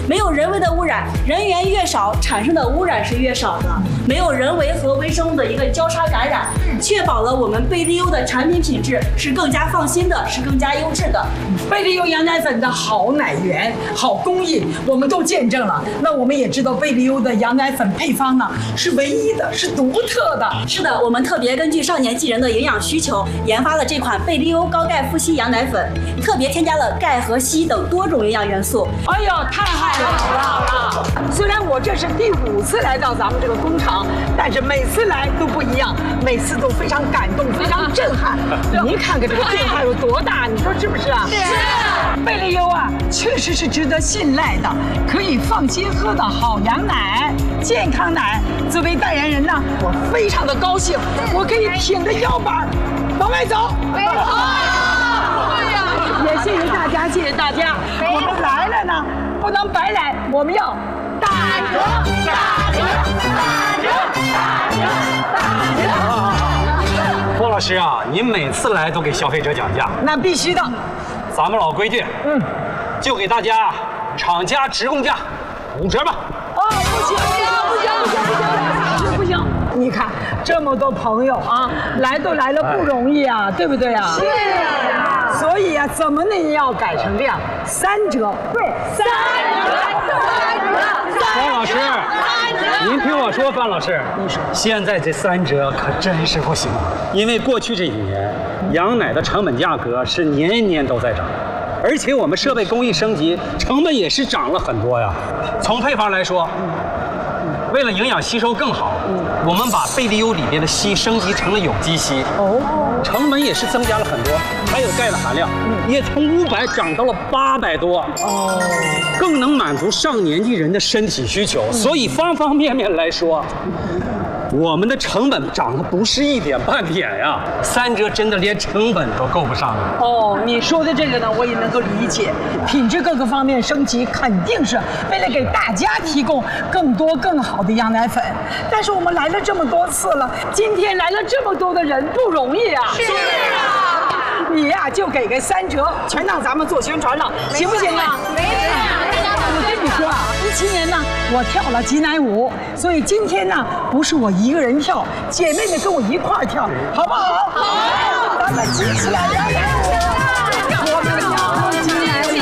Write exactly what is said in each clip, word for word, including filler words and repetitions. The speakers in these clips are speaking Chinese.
没有人为的污染，人员越少，产生的污染是越少的。没有人为和微生物的一个交叉感染，确保了我们贝利优的产品品质是更加放心的，是更加优质的。 贝利优羊奶粉的好奶源、好工艺，我们都见证了。那我们也知道贝利优的羊奶粉配方呢是唯一的，是独特的。 是的，我们特别根据少年纪人的营养需求，研发了这款贝利优高钙富硒羊奶粉，特别添加了钙和硒等多种营养元素。 哎呦，太好了，好了好了！虽然我这是第五次来到咱们这个工厂，但是每次来都不一样，每次都非常感动，非常震撼。您看看这个变化有多大，你说是不是啊？是。贝利优啊，确实是值得信赖的，可以放心喝的好羊奶、健康奶。作为代言人呢，我非常的高兴，我可以挺着腰板往外走。也谢谢大家，谢谢大家，我们来了呢，不能白来，我们要打折，打折，打折，打折，打折。 郭老师啊，您每次来都给消费者讲价， 那必须的。 咱们老规矩，嗯，就给大家厂家直供价五折吧。 哦，不行，不行，不行，不行，不行！你看这么多朋友啊，来都来了不容易啊，对不对啊？是啊。所以啊，怎么呢也要改成这样，三折。对，三折，三折。 方老师，您听我说，方老师，你说现在这三折可真是不行，因为过去这几年羊奶的成本价格是年年都在涨。而且我们设备工艺升级，成本也是涨了很多呀。从配方来说，为了营养吸收更好，我们把贝利优里边的硒升级成了有机硒，哦，成本也是增加了很多。还有钙的含量，也从五百涨到了八百多，哦，更能满足上年纪人的身体需求。所以方方面面来说，我们的成本涨得不是一点半点呀，三折真的连成本都够不上了。 哦，你说的这个呢，我也能够理解，品质各个方面升级，肯定是为了给大家提供更多更好的羊奶粉。但是我们来了这么多次了，今天来了这么多的人，不容易啊。是啊，你呀、啊、就给个三折，全让咱们做宣传了，行不行啊？没事。我跟你说啊，一七年呢，我跳了挤奶舞，所以今天呢，不是我一个人跳，姐妹们跟我一块儿跳，好不好？好，咱们挤起来摇奶舞，我们跳挤奶舞，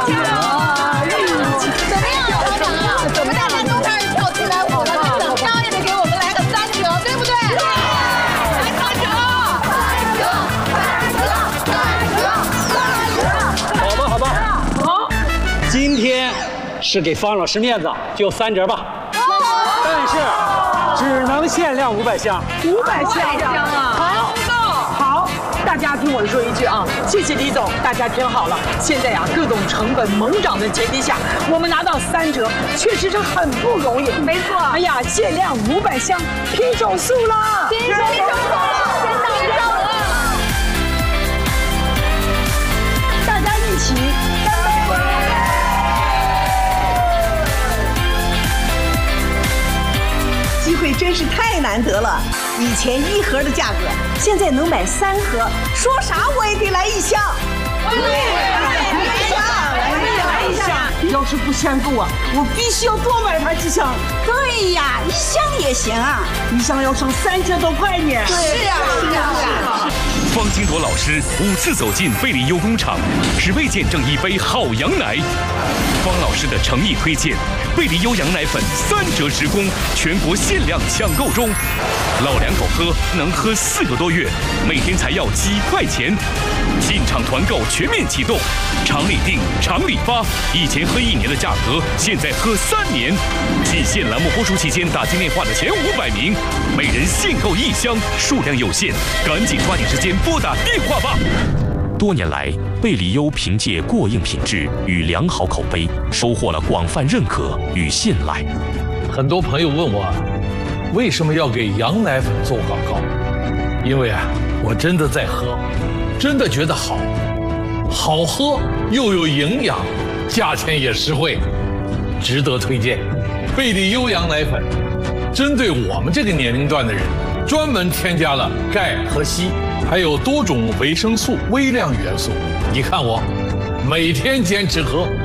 怎么样，厂长啊？我们大家都开始跳起来舞了，怎么着也得给我们来个三折，对不对？对，来三折，三折，三折，三折， 好吧，好吧，好，今天是给方老师面子，就三折吧。但是只能限量五百箱， 五百箱啊！好，好，大家听我说一句啊，谢谢李总，大家听好了，现在啊各种成本猛涨的前提下，我们拿到三折，确实是很不容易。没错。哎呀，限量五百箱，拼手速了，拼手速了，真到真到了！大家一起干杯！ 机会真是太难得了，以前一盒的价格，现在能买三盒，说啥我也得来一箱。对，来一箱，来一箱。 要是不限购啊，我必须要多买它几箱。 对呀，一箱也行啊， 一箱要省三千多块呢。 是啊，是啊，是啊。 方金铎老师五次走进贝利优工厂，只为见证一杯好羊奶。方老师的诚意推荐，贝利优羊奶粉三折直供，全国限量抢购中。老两口喝能喝四个多月，每天才要几块钱。进场团购全面启动，厂里订，厂里发，以前喝一年的价格，现在喝三年。季限栏目播出期间打进电话的前五百名，每人限购一箱，数量有限，赶紧抓紧时间拨打电话吧。多年来，贝利优凭借过硬品质与良好口碑，收获了广泛认可与信赖。 很多朋友问我，为什么要给羊奶粉做广告？因为啊，我真的在喝，真的觉得好，好喝又有营养，价钱也实惠，值得推荐。贝利优羊奶粉，针对我们这个年龄段的人，专门添加了钙和硒，还有多种维生素、微量元素。你看我，每天坚持喝，